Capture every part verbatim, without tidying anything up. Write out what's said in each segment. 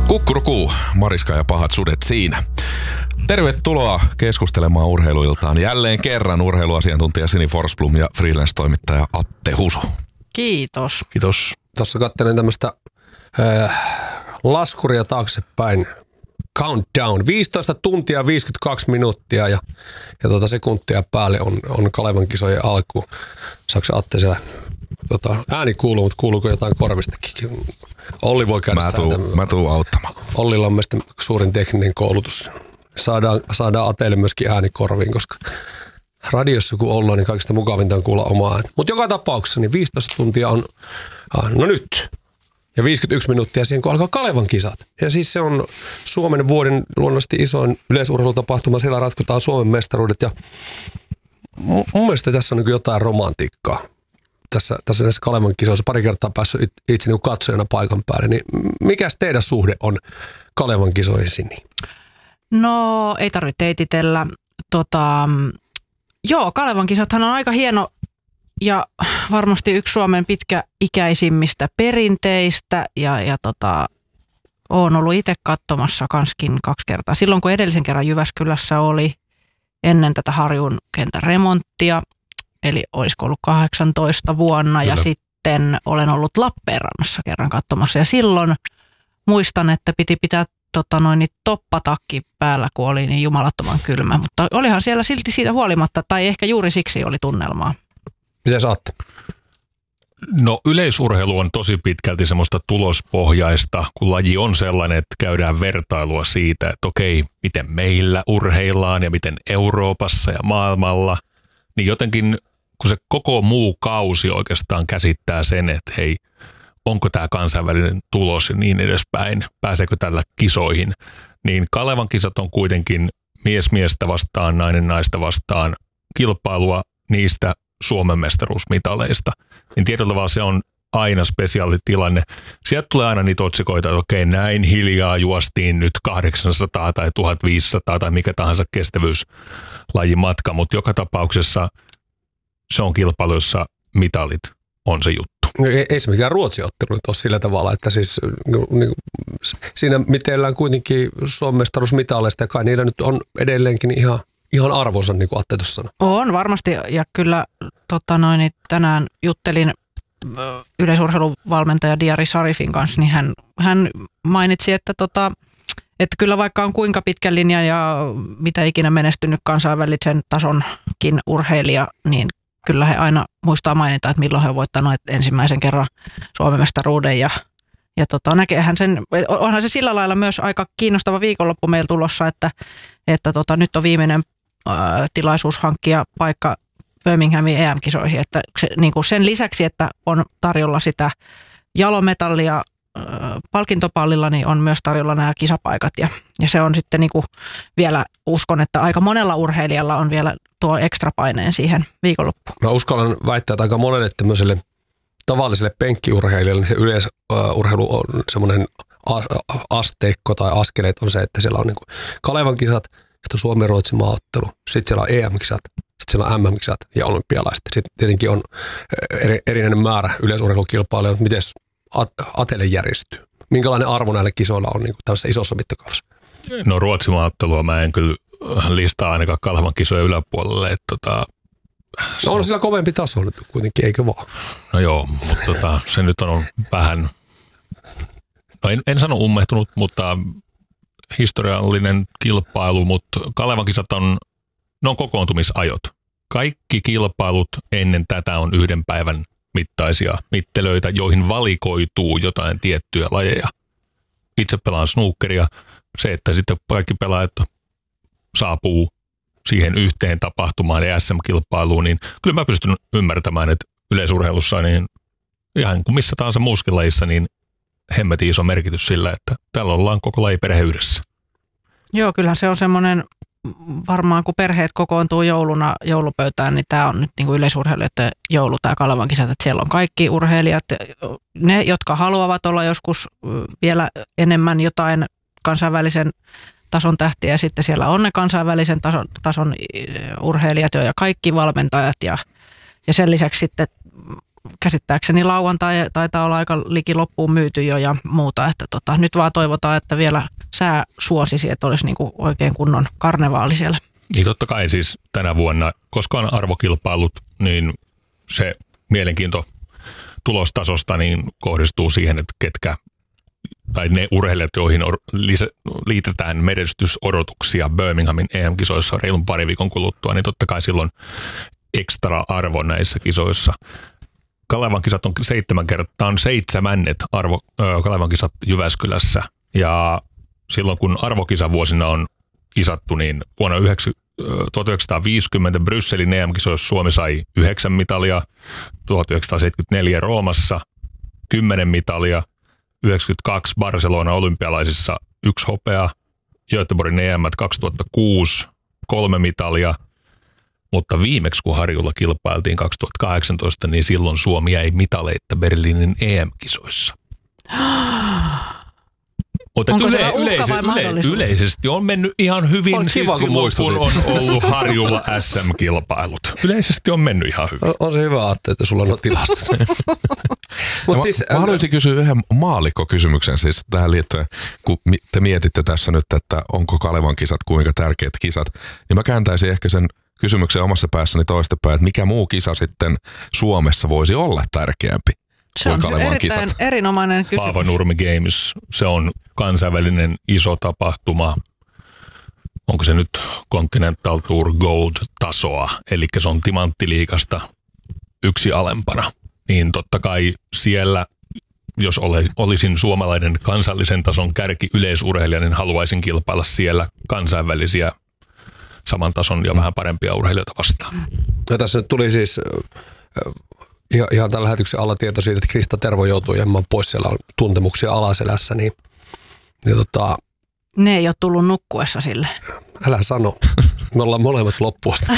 Kukkuruku, Mariska ja pahat sudet siinä. Tervetuloa keskustelemaan urheiluiltaan jälleen kerran urheiluasiantuntija Sini Forsblom ja freelance-toimittaja Atte Husu. Kiitos. Kiitos. Tuossa katselen tämmöistä äh, laskuria taaksepäin. Countdown. viisitoista tuntia viisikymmentäkaksi minuuttia ja, ja tuota sekuntia päälle on, on Kalevan kisojen alku. Saatko Atte siellä tota, ääni kuuluu, mutta kuuluuko jotain korvistakin? Olli voi käydä Mä tuun, mä tuun auttamaan. Ollilla on meistä suurin tekninen koulutus. Saadaan, saadaan Ateelle myöskin ääni korviin, koska radiossa kun ollaan, niin kaikista mukavinta on kuulla omaa ääntä. Mutta joka tapauksessa niin viisitoista tuntia on, ah, no nyt, ja viisikymmentäyksi minuuttia siihen, kun alkaa Kalevan kisat. Ja siis se on Suomen vuoden luonnollisesti isoin yleisurheilutapahtuma, siellä ratkotaan Suomen mestaruudet. Ja mun mielestä tässä on niin jotain romantiikkaa. Tässä, tässä näissä Kalevan kisoissa pari kertaa päässyt itse niin katsojana paikan päälle. Niin mikäs teidän suhde on Kalevan kisoihin, Sini? No ei tarvitse teititellä. Tota, joo, Kalevan kisathan on aika hieno ja varmasti yksi Suomen pitkäikäisimmistä perinteistä. Ja, ja tota, olen ollut itse katsomassa kanskin kaksi kertaa. Silloin kun edellisen kerran Jyväskylässä oli ennen tätä Harjun kentän remonttia. Eli olisiko ollut kahdeksantoista vuonna. Kyllä. Ja sitten olen ollut Lappeenrannassa kerran katsomassa. Ja silloin muistan, että piti pitää tota noin, niin toppatakki päällä, kun oli niin jumalattoman kylmä. Mutta olihan siellä silti siitä huolimatta, tai ehkä juuri siksi oli tunnelmaa. Mitä saatte? No yleisurheilu on tosi pitkälti semmoista tulospohjaista, kun laji on sellainen, että käydään vertailua siitä, että okei, miten meillä urheillaan ja miten Euroopassa ja maailmalla. Niin jotenkin, kun se koko muu kausi oikeastaan käsittää sen, että hei, onko tämä kansainvälinen tulos ja niin edespäin, pääseekö tällä kisoihin, niin Kalevan kisat on kuitenkin mies miestä vastaan, nainen naista vastaan kilpailua niistä Suomen mestaruusmitaleista. Niin tietyllä tavalla se on aina spesiaalitilanne. Sieltä tulee aina niitä otsikoita, että okei, näin hiljaa juostiin nyt kahdeksansataa tai tuhatviisisataa tai mikä tahansa kestävyyslajimatka, mutta joka tapauksessa se on kilpailu, jossa mitalit on se juttu. Ei, ei se mikään Ruotsi-ottelu nyt ole sillä tavalla, että siis niin, siinä mitellään kuitenkin Suomen mestaruusmitaleista ja kai niillä nyt on edelleenkin ihan, ihan arvonsa, niin kuin Atte tuossa sanoi. On varmasti ja kyllä tota noin, tänään juttelin yleisurheiluvalmentaja Diari Sarifin kanssa, niin hän, hän mainitsi, että, tota, että kyllä vaikka on kuinka pitkän linjan ja mitä ikinä menestynyt kansainvälisen tasonkin urheilija, niin kyllä he aina muistaa mainita, että milloin he voittavat ensimmäisen kerran Suomen mestaruuden ja, ja tota, näkeehän sen, onhan se sillä lailla myös aika kiinnostava viikonloppu meillä tulossa, että, että tota, nyt on viimeinen ää, tilaisuus hankkia paikka Birminghamin E M-kisoihin, että se, niin kuin sen lisäksi, että on tarjolla sitä jalometallia ää, palkintopallilla, niin on myös tarjolla nämä kisapaikat ja, ja se on sitten niin kuin vielä uskon, että aika monella urheilijalla on vielä tuo ekstra paineen siihen viikonloppuun. Mä uskallan väittää, että aika monelle tämmöiselle tavalliselle penkkiurheilijalle niin se yleisurheilu on semmoinen asteikko tai askeleet on se, että siellä on niin kuin Kalevan kisat, sitten on Suomen-Ruotsin maaottelu, sitten siellä on E M-kisat, sitten siellä on M M-kisat ja olympialaiset. Sitten tietenkin on eri, erinäinen määrä yleisurheilukilpailuja, mutta miten Atelle järjestyy? Minkälainen arvo näillä kisoilla on niin kuin tämmöisessä isossa mittakaavassa? No Ruotsin maaottelua mä en kyllä listaa ainakaan Kalevan kisojen yläpuolelle. Että tota, no on sillä kovempi taso nyt kuitenkin, eikö vaan? No joo, mutta tota, se nyt on vähän, no en, en sano ummehtunut, mutta historiallinen kilpailu, mutta Kalevan kisat on, ne on kokoontumisajot. Kaikki kilpailut ennen tätä on yhden päivän mittaisia mittelöitä, joihin valikoituu jotain tiettyjä lajeja. Itse pelaan snookeria. Se, että sitten kaikki pelaajat saapuu siihen yhteen tapahtumaan ja S M-kilpailuun, niin kyllä mä pystyn ymmärtämään, että yleisurheilussa niin ihan kuin missä tahansa muuskin lajissa, niin hemmetin iso merkitys sillä, että täällä ollaan koko lajiperhe yhdessä. Joo, kyllähän se on semmoinen, varmaan kun perheet kokoontuu jouluna joulupöytään, niin tämä on nyt niin kuin yleisurheilijoiden joulu, tämä Kalevan kisat, että siellä on kaikki urheilijat, ne, jotka haluavat olla joskus vielä enemmän jotain kansainvälisen tason tähtiä, ja sitten siellä on ne kansainvälisen tason, tason urheilijat ja kaikki valmentajat, ja, ja sen lisäksi sitten käsittääkseni lauantai taitaa olla aika liki loppuun myyty jo ja muuta, että tota, nyt vaan toivotaan, että vielä sää suosisi, että olisi niinku oikein kunnon karnevaali siellä. Niin totta kai siis tänä vuonna, koska on arvokilpailut, niin se mielenkiinto tulostasosta niin kohdistuu siihen, että ketkä tai ne urheilijat, joihin liitetään menestysodotuksia Birminghamin E M-kisoissa reilun pari viikon kuluttua, niin totta kai silloin ekstra arvo näissä kisoissa. Kalevan kisat on seitsemän kertaa, on seitsemännet arvo, Kalevan kisat Jyväskylässä. Ja silloin kun arvokisavuosina on kisattu, niin vuonna tuhatyhdeksänsataaviisikymmentä Brysselin E M-kisoissa Suomi sai yhdeksän mitalia, tuhatyhdeksänsataaseitsemänkymmentäneljä Roomassa kymmenen mitalia, yhdeksänkymmentäkaksi Barcelona olympialaisissa yksi hopea, Göteborgin E M kaksituhattakuusi kolme mitalia, mutta viimeksi kun Harjulla kilpailtiin kaksituhattakahdeksantoista, niin silloin Suomi jäi mitaleita Berliinin E M-kisoissa. Mutta Onko yle, se uhka vai yleisesti, yleisesti on mennyt ihan hyvin on siis kiva, silloin, kun kun on ollut Harjulla S M-kilpailut. Yleisesti on mennyt ihan hyvin. On, on se hyvä ajattelu, että sulla on tilastot. Mut siis, mä, mä haluaisin kysyä yhden maallikkokysymyksen siis tähän liittyen, kun te mietitte tässä nyt, että onko Kalevan kisat kuinka tärkeät kisat, niin mä kääntäisin ehkä sen kysymyksen omassa päässäni toistepäin, että mikä muu kisa sitten Suomessa voisi olla tärkeämpi? Se on erittäin erinomainen kysymys. Paavanurmi Games, se on kansainvälinen iso tapahtuma. Onko se nyt Continental Tour Gold-tasoa, eli se on timanttiliigasta yksi alempana. Niin totta kai siellä, jos olisin suomalainen kansallisen tason kärki yleisurheilija, niin haluaisin kilpailla siellä kansainvälisiä saman tason ja vähän parempia urheilijoita vastaan. Ja tässä nyt tuli siis ihan, ihan tämän lähetyksen alla tieto siitä, että Krista Tervo joutuu jäämään pois, siellä on tuntemuksia alaselässä, niin, niin tota, ne ei ole tullut nukkuessa sille. Älä sano. Me ollaan molemmat loppuasta.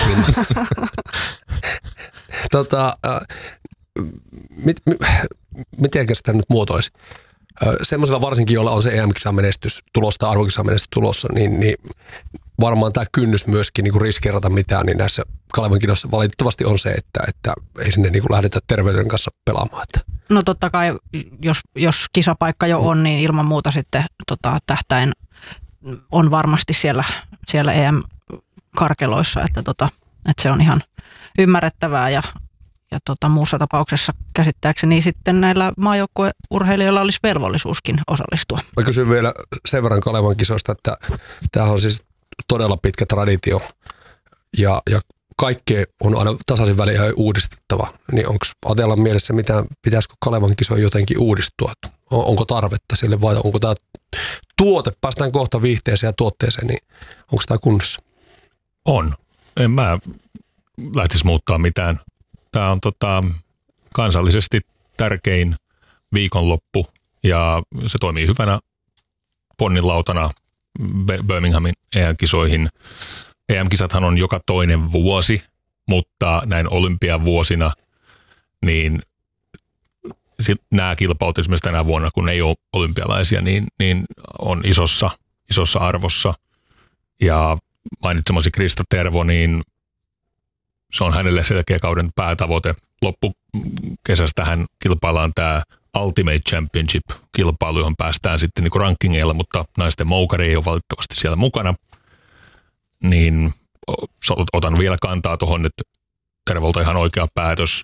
tota, äh, mit, mit, mitenkä sitä nyt muotoisi? Äh, semmoisella varsinkin, jolla on se E M-kisan menestys tulossa, arvokisan menestys tulossa, niin, niin varmaan tämä kynnys myöskin niin riskeerata mitään, niin näissä Kalevan kisoissa valitettavasti on se, että, että ei sinne niin lähdetä terveyden kanssa pelaamaan. Että. No totta kai, jos, jos kisapaikka jo on, niin ilman muuta sitten tota, tähtäin on varmasti siellä, siellä E M-karkeloissa, että, tota, että se on ihan ymmärrettävää ja, ja tota, muussa tapauksessa käsittääkseni sitten näillä maajoukkueurheilijoilla olisi velvollisuuskin osallistua. Mä kysyn vielä sen verran Kalevan kisoista, että tämä on siis todella pitkä traditio ja, ja kaikkea on aina tasaisin väliin uudistettava. Niin onko Atella mielessä mitään, pitäisikö Kalevan kisoja jotenkin uudistua? On, onko tarvetta sille vai onko tämä tuote, päästään kohta viihteeseen ja tuotteeseen, niin onko tämä kunnossa? On. En mä lähtisi muuttaa mitään. Tämä on tota, kansallisesti tärkein viikonloppu ja se toimii hyvänä ponnilautana Birminghamin E M-kisoihin. E M-kisathan on joka toinen vuosi, mutta näin olympiavuosina, niin nämä kilpailut esimerkiksi tänä vuonna, kun ei ole olympialaisia, niin, niin on isossa, isossa arvossa. Ja mainitsemasi Krista Tervo, niin se on hänelle selkeä kauden päätavoite. Loppukesästähän kilpaillaan tämä Ultimate Championship-kilpailu, johon päästään sitten niin kuin rankingeilla, mutta naisten moukari ei ole valitettavasti siellä mukana. Niin otan vielä kantaa tuohon nyt Tervolta ihan oikea päätös.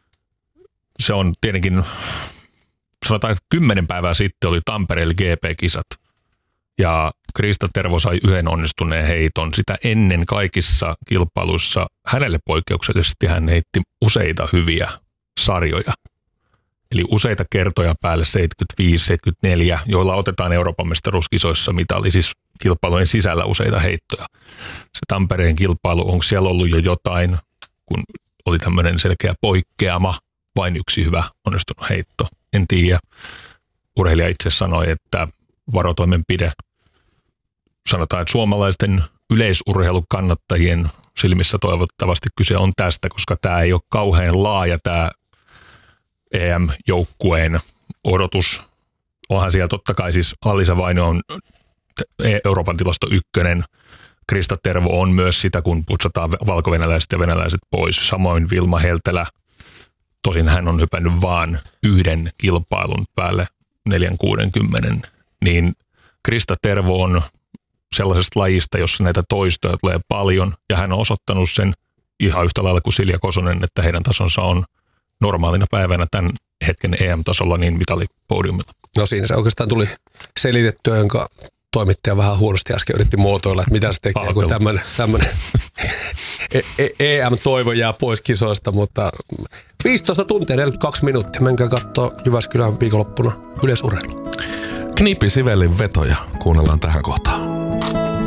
Se on tietenkin, sanotaan, että kymmenen päivää sitten oli Tampereella G P-kisat ja Krista Tervo sai yhden onnistuneen heiton. Sitä ennen kaikissa kilpailuissa hänelle poikkeuksellisesti hän heitti useita hyviä sarjoja. Eli useita kertoja päälle seitsemänkymmentäviisi seitsemänkymmentäneljä, joilla otetaan Euroopan mestaruuskisoissa mitali, siis kilpailujen sisällä useita heittoja. Se Tampereen kilpailu, onko siellä ollut jo jotain, kun oli tämmöinen selkeä poikkeama, vain yksi hyvä onnistunut heitto. En tiedä. Urheilija itse sanoi, että varotoimenpide, sanotaan, että suomalaisten yleisurheilukannattajien silmissä toivottavasti kyse on tästä, koska tämä ei ole kauhean laaja tämä E M-joukkueen odotus. Onhan siellä totta kai siis Alisa Vaino on Euroopan tilasto ykkönen. Krista Tervo on myös sitä, kun putsataan valkovenäläiset ja venäläiset pois. Samoin Vilma Heltelä. Tosin hän on hypännyt vaan yhden kilpailun päälle neljän kuudenkymmenen, niin Krista Tervo on sellaisesta lajista, jossa näitä toistoja tulee paljon, ja hän on osoittanut sen ihan yhtä lailla kuin Silja Kosonen, että heidän tasonsa on normaalina päivänä tämän hetken E M-tasolla niin mitalipodiumilla. No siinä se oikeastaan tuli selitettyä, jonka toimittaja vähän huonosti äsken yritti muotoilla, että mitä se tekee, Pahoittelu. kun tämmöinen, tämmöinen E M-toivo jää pois kisoista, mutta viisitoista tuntia, neljäkymmentäkaksi minuuttia. Menkää katsoa Jyväskylän viikonloppuna yleisurheilua. Knipi Sivellin vetoja kuunnellaan tähän kohtaan.